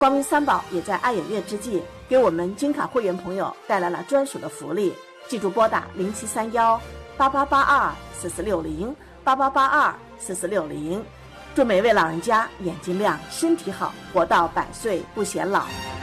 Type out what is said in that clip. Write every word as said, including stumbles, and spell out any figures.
光明三宝也在爱眼月之际，给我们金卡会员朋友带来了专属的福利，记住拨打零七三幺八八八二四四六零八八八二四四六零，祝每位老人家眼睛亮，身体好，活到百岁不显老。